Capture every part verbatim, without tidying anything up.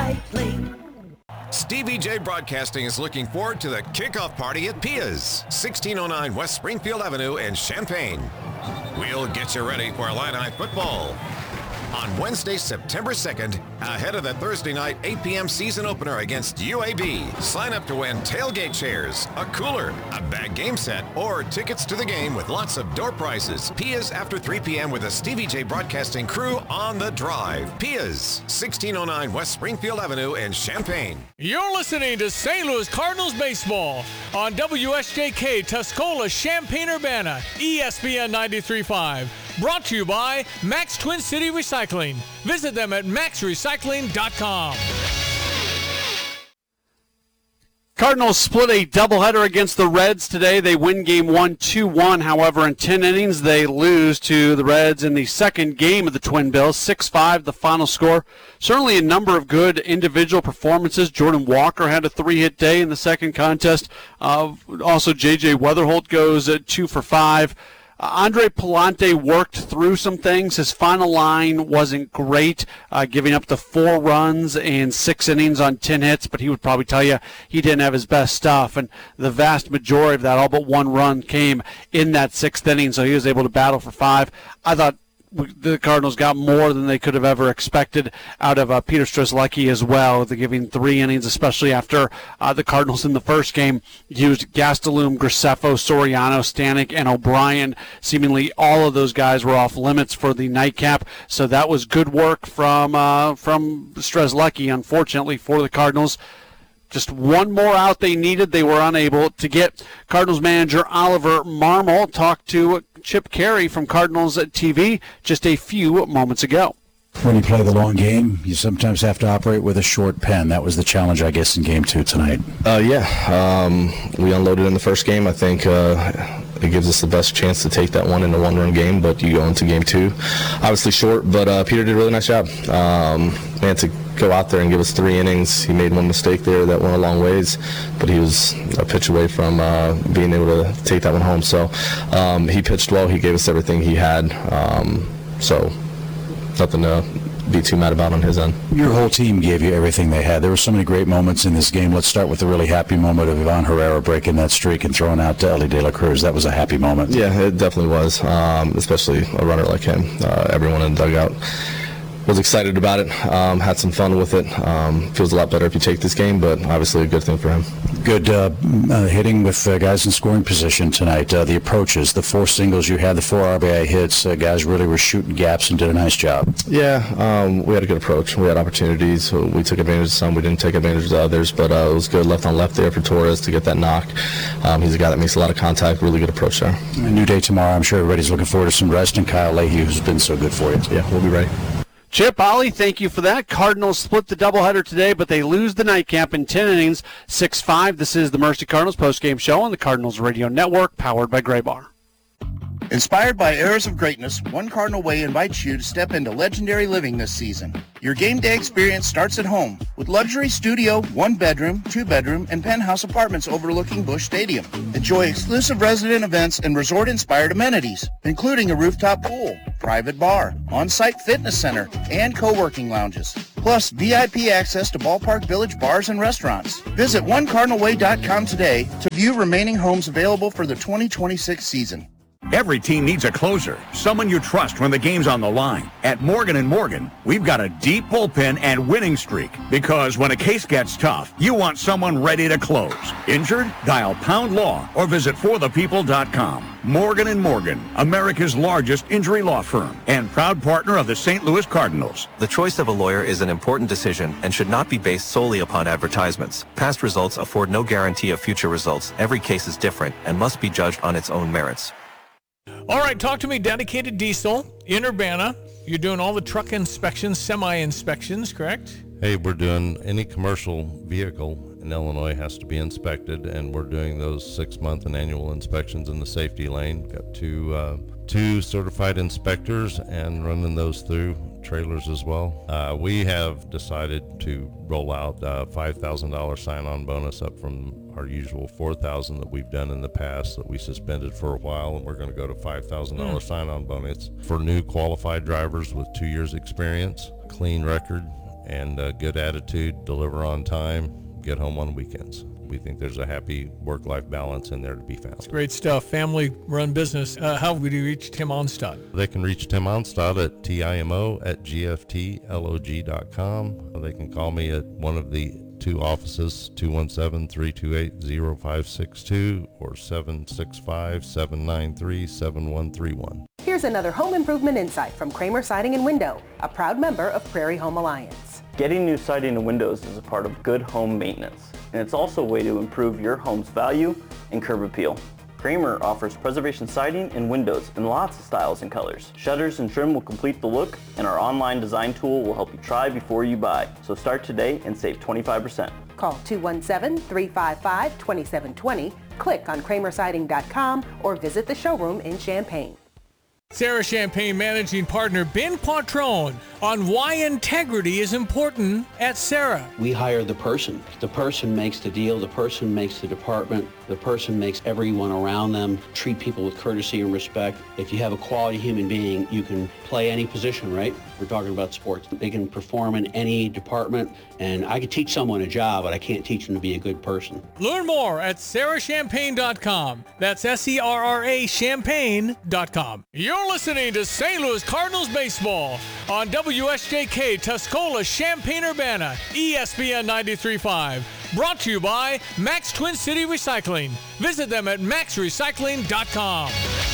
Recycling. Stevie J Broadcasting is looking forward to the kickoff party at Pia's, sixteen oh nine West Springfield Avenue in Champaign. We'll get you ready for Illini football on Wednesday, September second, ahead of the Thursday night eight p.m. season opener against U A B. Sign up to win tailgate chairs, a cooler, a bag game set, or tickets to the game with lots of door prizes. Pia's after three p.m. with the Stevie J Broadcasting crew on the drive. Pia's, sixteen oh nine West Springfield Avenue in Champaign. You're listening to Saint Louis Cardinals baseball on W S J K Tuscola, Champaign-Urbana, E S P N ninety-three point five. Brought to you by Max Twin City Recycling. Visit them at max recycling dot com. Cardinals split a doubleheader against the Reds today. They win game one, two one. However, in ten innings, they lose to the Reds in the second game of the Twin Bills. six five, the final score. Certainly a number of good individual performances. Jordan Walker had a three-hit day in the second contest. Uh, also, J J Weatherholt goes uh, two for five. Uh, Andre Palante worked through some things. His final line wasn't great, uh, giving up the four runs and six innings on ten hits, but he would probably tell you he didn't have his best stuff. And the vast majority of that, all but one run, came in that sixth inning, so he was able to battle for five. I thought the Cardinals got more than they could have ever expected out of uh, Peter Strzelecki as well. They're giving three innings, especially after uh, the Cardinals in the first game used Gastelum, Graceffo, Soriano, Stanek, and O'Brien. Seemingly all of those guys were off limits for the nightcap, so that was good work from uh, from Strzelecki, unfortunately, for the Cardinals. Just one more out they needed. They were unable to get. Cardinals manager Oliver Marmol talked to Chip Caray from Cardinals T V just a few moments ago. When you play the long game, you sometimes have to operate with a short pen. That was the challenge, I guess, in game two tonight. Uh, yeah, um, we unloaded in the first game. I think uh, it gives us the best chance to take that one in a one-run game, but you go into game two, obviously short, but uh, Peter did a really nice job. Um, man, to go out there and give us three innings, he made one mistake there that went a long ways, but he was a pitch away from uh, being able to take that one home. So um, he pitched well. He gave us everything he had. Um, so nothing to be too mad about on his end. Your whole team gave you everything they had. There were so many great moments in this game. Let's start with the really happy moment of Ivan Herrera breaking that streak and throwing out to Elly De La Cruz. That was a happy moment. Yeah, it definitely was, um, especially a runner like him. Uh, everyone in the dugout was excited about it, um, had some fun with it. Um, feels a lot better if you take this game, but obviously a good thing for him. Good uh, uh, hitting with uh, guys in scoring position tonight. Uh, the approaches, the four singles you had, the four R B I hits, uh, guys really were shooting gaps and did a nice job. Yeah, um, we had a good approach. We had opportunities. So we took advantage of some. We didn't take advantage of others, but uh, it was good left on left there for Torres to get that knock. Um, he's a guy that makes a lot of contact. Really good approach there. A new day tomorrow. I'm sure everybody's looking forward to some rest, and Kyle Leahy, who's been so good for you. Yeah, we'll be ready. Chip, Ollie, thank you for that. Cardinals split the doubleheader today, but they lose the nightcap in ten innings, six five. This is the Mercy Cardinals postgame show on the Cardinals Radio Network, powered by Gray Bar. Inspired by Eras of Greatness, One Cardinal Way invites you to step into legendary living this season. Your game day experience starts at home with luxury studio, one-bedroom, two-bedroom, and penthouse apartments overlooking Busch Stadium. Enjoy exclusive resident events and resort-inspired amenities, including a rooftop pool, private bar, on-site fitness center, and co-working lounges. Plus, V I P access to Ballpark Village bars and restaurants. Visit one cardinal way dot com today to view remaining homes available for the twenty twenty-six season. Every team needs a closer, someone you trust when the game's on the line. At Morgan and Morgan, we've got a deep bullpen and winning streak because when a case gets tough, you want someone ready to close. Injured? Dial Pound Law or visit for the people dot com. Morgan and Morgan, America's largest injury law firm and proud partner of the Saint Louis Cardinals. The choice of a lawyer is an important decision and should not be based solely upon advertisements. Past results afford no guarantee of future results. Every case is different and must be judged on its own merits. All right, talk to me, Dedicated Diesel in Urbana. You're doing all the truck inspections, semi-inspections, correct? Hey, we're doing any commercial vehicle in Illinois has to be inspected, and we're doing those six-month and annual inspections in the safety lane. Got two, uh, two certified inspectors and running those through trailers as well. Uh, we have decided to roll out a five thousand dollars sign-on bonus up from our usual four thousand dollars that we've done in the past that we suspended for a while, and we're going to go to five thousand dollars mm. sign-on bonus for new qualified drivers with two years experience, clean record, and a good attitude, deliver on time, get home on weekends. We think there's a happy work-life balance in there to be found. It's great stuff. Family-run business. Uh, how would you reach Tim Onstad? They can reach Tim Onstad at T I M O at G F T log dot com. They can call me at one of the two offices, two one seven, three two eight, zero five six two or seven six five, seven nine three, seven one three one. Here's another home improvement insight from Kramer Siding and Window, a proud member of Prairie Home Alliance. Getting new siding and windows is a part of good home maintenance, and it's also a way to improve your home's value and curb appeal. Kramer offers preservation siding and windows in lots of styles and colors. Shutters and trim will complete the look, and our online design tool will help you try before you buy. So start today and save twenty-five percent. Call two one seven, three five five, two seven two zero, click on kramer siding dot com, or visit the showroom in Champaign. Sarah Champagne Managing Partner Ben Quattrone on why integrity is important at Sarah. We hire the person. The person makes the deal. The person makes the department. The person makes everyone around them treat people with courtesy and respect. If you have a quality human being, you can play any position, right? We're talking about sports. They can perform in any department, and I could teach someone a job, but I can't teach them to be a good person. Learn more at sarah champagne dot com. That's S E R R A champagne dot com. You're listening to Saint Louis Cardinals baseball on W S J K Tuscola, Champaign-Urbana, E S P N ninety-three point five. Brought to you by Max Twin City Recycling. Visit them at max recycling dot com.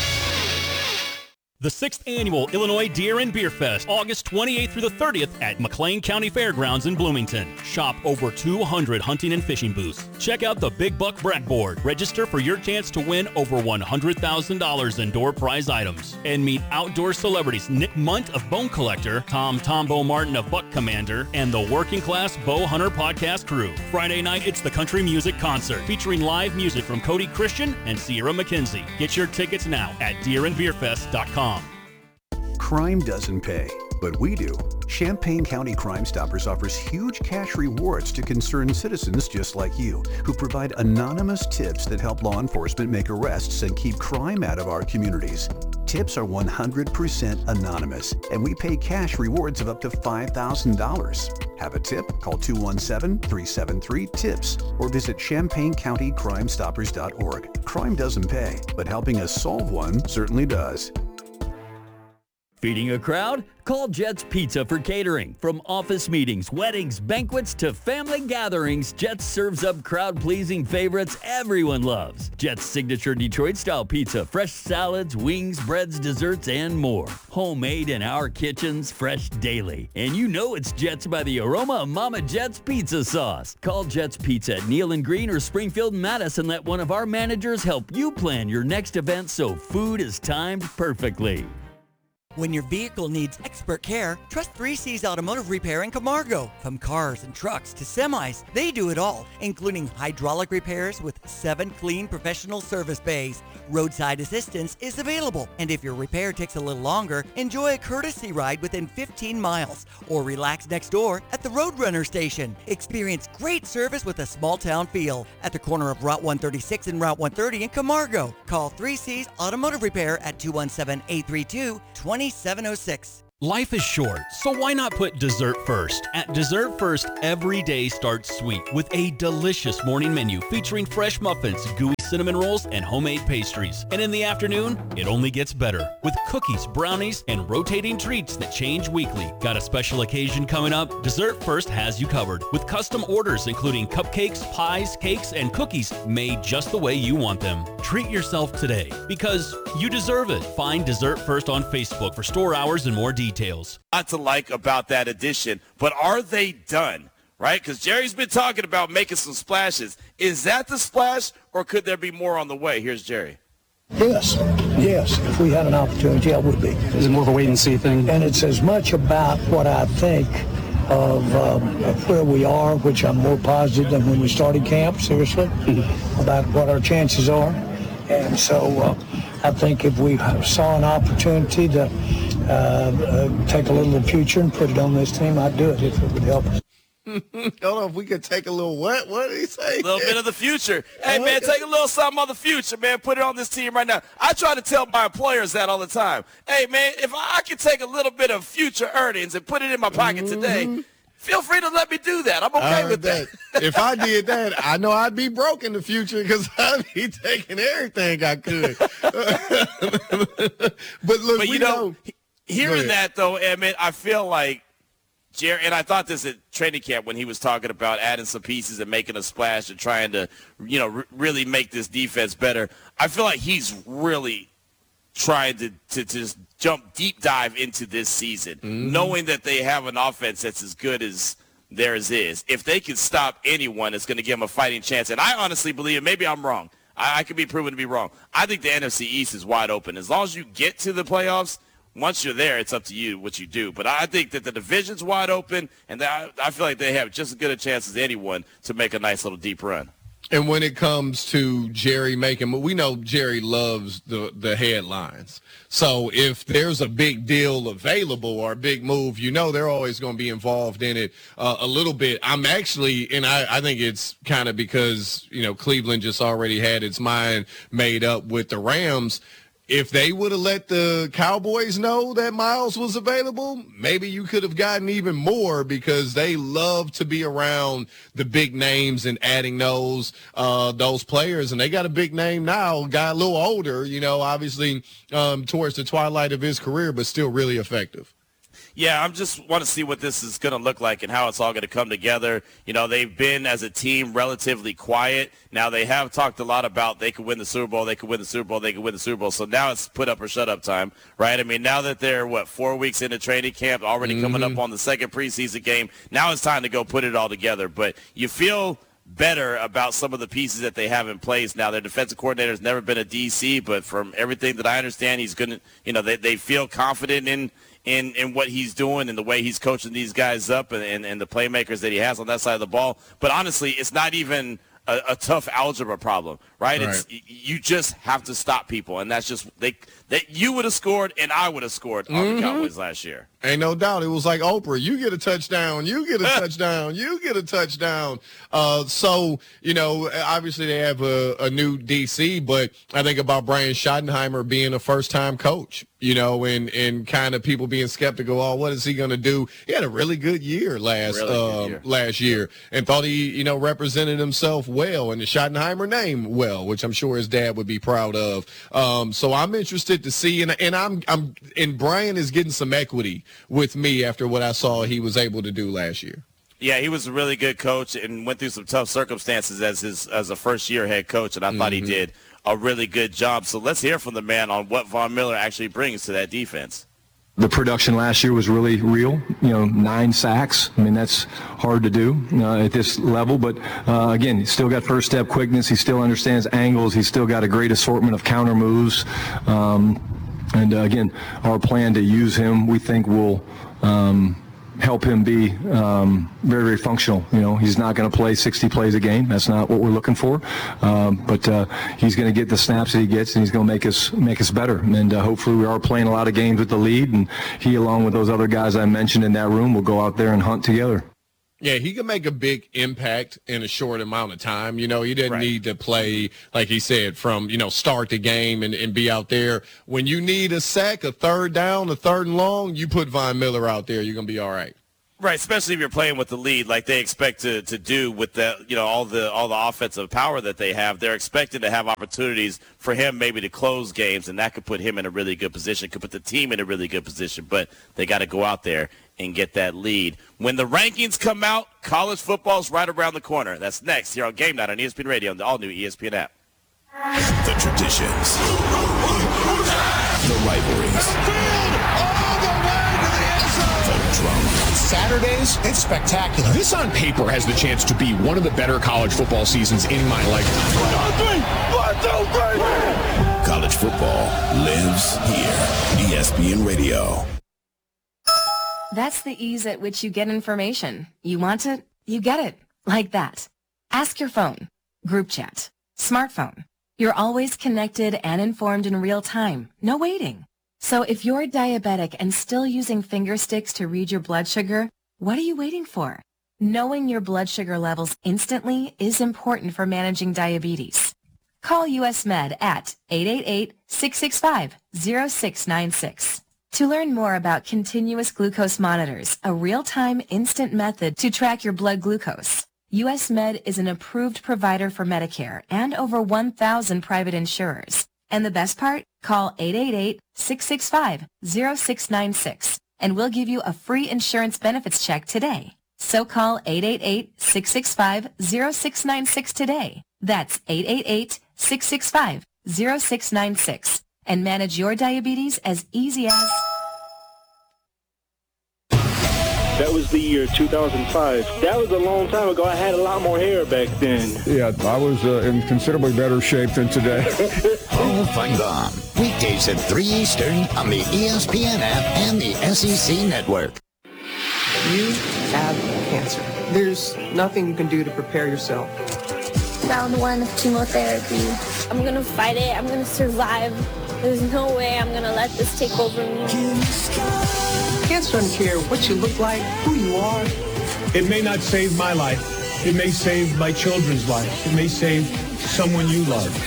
The sixth Annual Illinois Deer and Beer Fest, August twenty-eighth through the thirtieth at McLean County Fairgrounds in Bloomington. Shop over two hundred hunting and fishing booths. Check out the Big Buck Breadboard. Register for your chance to win over one hundred thousand dollars in door prize items. And meet outdoor celebrities Nick Munt of Bone Collector, Tom Tombo Martin of Buck Commander, and the Working Class Bow Hunter podcast crew. Friday night, it's the Country Music Concert, featuring live music from Cody Christian and Sierra McKenzie. Get your tickets now at deer and beer fest dot com. Crime doesn't pay, but we do. Champaign County Crime Stoppers offers huge cash rewards to concerned citizens just like you, who provide anonymous tips that help law enforcement make arrests and keep crime out of our communities. Tips are one hundred percent anonymous, and we pay cash rewards of up to five thousand dollars. Have a tip? Call two one seven, three seven three, TIPS or visit champaign county crime stoppers dot org. Crime doesn't pay, but helping us solve one certainly does. Feeding a crowd? Call Jets Pizza for catering. From office meetings, weddings, banquets, to family gatherings, Jets serves up crowd-pleasing favorites everyone loves. Jets' signature Detroit-style pizza, fresh salads, wings, breads, desserts, and more. Homemade in our kitchens, fresh daily. And you know it's Jets by the aroma of Mama Jet's pizza sauce. Call Jets Pizza at Neal and Green or Springfield and Madison. Let one of our managers help you plan your next event so food is timed perfectly. When your vehicle needs expert care, trust three C's Automotive Repair in Camargo. From cars and trucks to semis, they do it all, including hydraulic repairs with seven clean professional service bays. Roadside assistance is available, and if your repair takes a little longer, enjoy a courtesy ride within fifteen miles, or relax next door at the Roadrunner station. Experience great service with a small town feel at the corner of Route one thirty-six and Route one thirty in Camargo. Call three C's Automotive Repair at two one seven, eight three two, two seven oh six. Life is short, so why not put dessert first? At Dessert First, every day starts sweet with a delicious morning menu featuring fresh muffins, gooey cinnamon rolls, and homemade pastries. And in the afternoon, it only gets better with cookies, brownies, and rotating treats that change weekly. Got a special occasion coming up? Dessert First has you covered with custom orders including cupcakes, pies, cakes, and cookies made just the way you want them. Treat yourself today because you deserve it. Find Dessert First on Facebook for store hours and more details. Details. Not to like about that addition, but are they done? Right? Because Jerry's been talking about making some splashes. Is that the splash, or could there be more on the way? Here's Jerry. Yes, yes. If we had an opportunity, I would be. Is it more of a wait-and-see thing? And it's as much about what I think of, um, of where we are, which I'm more positive than when we started camp, seriously, mm-hmm. about what our chances are. And so uh, I think if we saw an opportunity to uh, uh, take a little of the future and put it on this team, I'd do it if it would help us. Hold on, if we could take a little what? What did he say? A little bit of the future. Hey, man, take a little something of the future, man. Put it on this team right now. I try to tell my employers that all the time. Hey, man, if I could take a little bit of future earnings and put it in my pocket mm-hmm. today, feel free to let me do that. I'm okay with that. that. If I did that, I know I'd be broke in the future because I'd be taking everything I could. But look, but we you know, know. hearing that, though, Emmett, I feel like Jerry, and I thought this at training camp when he was talking about adding some pieces and making a splash and trying to, you know, r- really make this defense better. I feel like he's really trying to, to, to just jump deep dive into this season, mm-hmm. knowing that they have an offense that's as good as theirs is. If they can stop anyone, it's going to give them a fighting chance. And I honestly believe, and maybe I'm wrong, I, I could be proven to be wrong, I think the N F C East is wide open. As long as you get to the playoffs, once you're there, it's up to you what you do. But I think that the division's wide open, and that, I feel like they have just as good a chance as anyone to make a nice little deep run. And when it comes to Jerry making, we know Jerry loves the, the headlines. So if there's a big deal available or a big move, you know they're always going to be involved in it uh, a little bit. I'm actually, and I, I think it's kind of because, you know, Cleveland just already had its mind made up with the Rams. If they would have let the Cowboys know that Miles was available, maybe you could have gotten even more because they love to be around the big names and adding those uh, those players. And they got a big name now, got a little older, you know, obviously um, towards the twilight of his career, but still really effective. Yeah, I just want to see what this is going to look like and how it's all going to come together. You know, they've been, as a team, relatively quiet. Now, they have talked a lot about they could win the Super Bowl, they could win the Super Bowl, they could win the Super Bowl. So now it's put up or shut up time, right? I mean, now that they're, what, four weeks into training camp, already mm-hmm. coming up on the second preseason game, now it's time to go put it all together. But you feel better about some of the pieces that they have in place now. Their defensive coordinator has never been a D C, but from everything that I understand, he's going to, you know, they, they feel confident in in in what he's doing and the way he's coaching these guys up and, and, and the playmakers that he has on that side of the ball. But honestly, it's not even a, a tough algebra problem, right? right? It's you just have to stop people, and that's just they that you would have scored and I would have scored on mm-hmm. the Cowboys last year. Ain't no doubt. It was like Oprah. You get a touchdown. You get a touchdown. You get a touchdown. Uh, so, you know, obviously they have a, a new D C, but I think about Brian Schottenheimer being a first-time coach, you know, and, and kind of people being skeptical. Oh, what is he going to do? He had a really good year last really uh, good year. last year and thought he, you know, represented himself well and the Schottenheimer name well, which I'm sure his dad would be proud of. Um, so I'm interested to see, and, and I'm, I'm, and Brian is getting some equity with me after what I saw he was able to do last year. Yeah, he was a really good coach and went through some tough circumstances as his as a first-year head coach, and I mm-hmm. thought he did a really good job. So let's hear from the man on what Von Miller actually brings to that defense. The production last year was really real, you know, nine sacks. I mean, that's hard to do uh, at this level. But, uh, again, he's still got first step quickness. He still understands angles. He's still got a great assortment of counter moves. Um, and, uh, again, our plan to use him, we think, will um, help him be um, very, very functional. You know, he's not going to play sixty plays a game. That's not what we're looking for. Um, but uh, he's going to get the snaps that he gets, and he's going to make us make us better. And uh, hopefully we are playing a lot of games with the lead, and he, along with those other guys I mentioned in that room, will go out there and hunt together. Yeah, he can make a big impact in a short amount of time. You know, he didn't right. need to play, like he said, from, you know, start the game and, and be out there. When you need a sack, a third down, a third and long, you put Von Miller out there, you're going to be all right. Right, especially if you're playing with the lead like they expect to, to do with the, you know, all the all the offensive power that they have. They're expected to have opportunities for him maybe to close games, and that could put him in a really good position, could put the team in a really good position, but they got to go out there and get that lead. When the rankings come out, college football's right around the corner. That's next here on Game Night on E S P N Radio and the all-new E S P N app. The traditions, the rivalries, the drama. Saturdays, it's spectacular. This on paper has the chance to be one of the better college football seasons in my lifetime. One, two, three. College football lives here. E S P N Radio. That's the ease at which you get information. You want it, you get it. Like that. Ask your phone. Group chat. Smartphone. You're always connected and informed in real time. No waiting. So if you're diabetic and still using finger sticks to read your blood sugar, what are you waiting for? Knowing your blood sugar levels instantly is important for managing diabetes. Call U S Med at eight eight eight, six six five, zero six nine six. To learn more about continuous glucose monitors, a real-time instant method to track your blood glucose, U S Med is an approved provider for Medicare and over one thousand private insurers. And the best part? Call eight eight eight, six six five, zero six nine six and we'll give you a free insurance benefits check today. So call eight eight eight, six six five, zero six nine six today. That's eight eight eight, six six five, zero six nine six and manage your diabetes as easy as... That was the year two thousand five. That was a long time ago. I had a lot more hair back then. Yeah, I was uh, in considerably better shape than today. Hall of Fun Bomb. Weekdays at three Eastern on the E S P N app and the S E C network. You have cancer. There's nothing you can do to prepare yourself. Round one of chemotherapy. I'm going to fight it. I'm going to survive. There's no way I'm going to let this take over me. Cancer doesn't care what you look like, who you are. It may not save my life. It may save my children's lives. It may save someone you love.